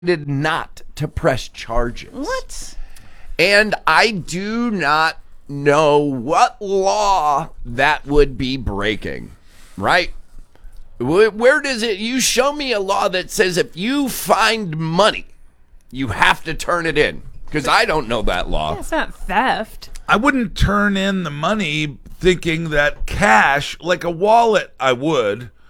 not to press charges. What? And I do not know what law that would be breaking, right? Where does it, you show me a law that says if you find money, you have to turn it in. Because I don't know that law. It's not theft. I wouldn't turn in the money thinking that cash, like a wallet, I would.